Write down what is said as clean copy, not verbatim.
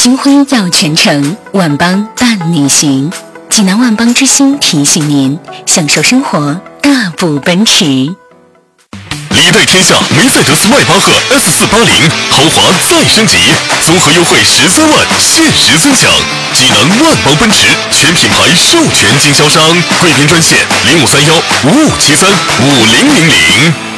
新婚要全程，万邦伴你行。济南万邦之星提醒您，享受生活，大步奔驰。 礼待天下梅赛德斯迈巴赫 S480 豪华再升级，综合优惠13万，限时尊享。济南万邦奔驰全品牌授权经销商，贵宾专线053155735000。